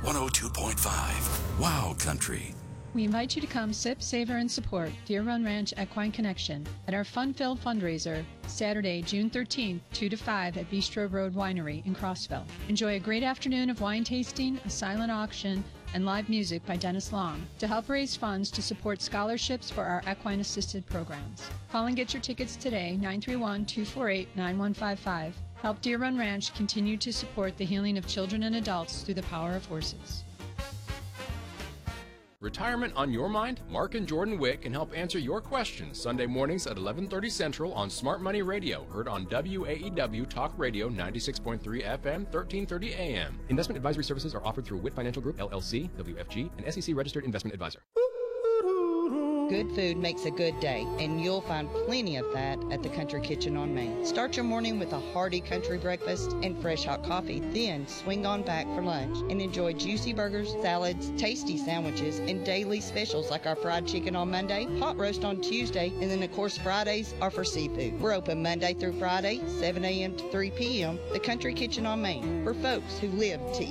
102.5 Wow Country. We invite you to come sip, savor, and support Deer Run Ranch Equine Connection at our fun-filled fundraiser Saturday, June 13th, 2 to 5 at Bistro Road Winery in Crossville. Enjoy a great afternoon of wine tasting, a silent auction, and live music by Dennis Long to help raise funds to support scholarships for our equine-assisted programs. Call and get your tickets today, 931-248-9155. Help Deer Run Ranch continue to support the healing of children and adults through the power of horses. Retirement on your mind? Mark and Jordan Wick can help answer your questions Sunday mornings at 11:30 Central on Smart Money Radio, heard on WAEW Talk Radio 96.3 FM, 1330 AM. Investment advisory services are offered through Witt Financial Group, LLC, WFG, an SEC-registered investment advisor. Good food makes a good day, and you'll find plenty of that at the Country Kitchen on Main. Start your morning with a hearty country breakfast and fresh hot coffee, then swing on back for lunch and enjoy juicy burgers, salads, tasty sandwiches, and daily specials like our fried chicken on Monday, hot roast on Tuesday, and then of course Fridays are for seafood. We're open Monday through Friday, 7 a.m. to 3 p.m. The Country Kitchen on Main, for folks who live to eat.